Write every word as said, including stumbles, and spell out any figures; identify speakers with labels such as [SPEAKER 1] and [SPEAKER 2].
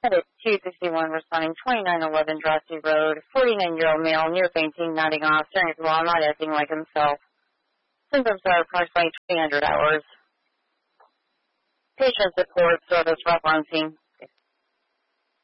[SPEAKER 1] At two sixty-one, responding twenty-nine eleven Drosty Road, forty-nine-year-old male, near fainting, nodding off, staring at the wall, not acting like himself. Symptoms are approximately twenty hundred hours. Patient support service rep on scene.